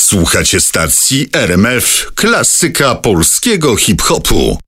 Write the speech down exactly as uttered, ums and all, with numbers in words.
Słuchacie stacji R M F, klasyka polskiego hip-hopu.